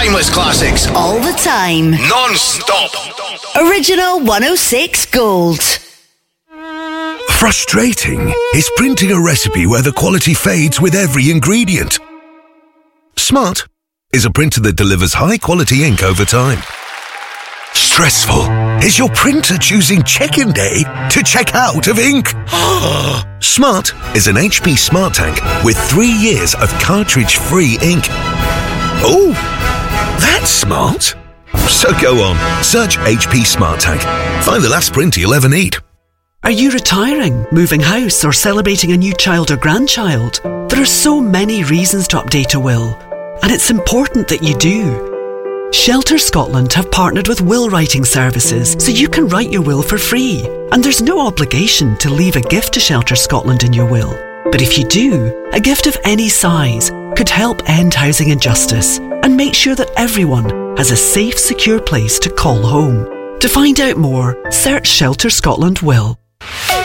timeless classics. All the time. Non-stop. Original 106 Gold. Frustrating is printing a recipe where the quality fades with every ingredient. Smart is a printer that delivers high-quality ink over time. Stressful is your printer choosing check-in day to check out of ink. Smart is an HP Smart Tank with 3 years of cartridge-free ink. Oh, that's smart. So go on, search HP Smart Tank. Find the last printer you'll ever need. Are you retiring, moving house, or celebrating a new child or grandchild? There are so many reasons to update a will, and it's important that you do. Shelter Scotland have partnered with will writing services, so you can write your will for free. And there's no obligation to leave a gift to Shelter Scotland in your will. But if you do, a gift of any size could help end housing injustice and make sure that everyone has a safe, secure place to call home. To find out more, search Shelter Scotland Will.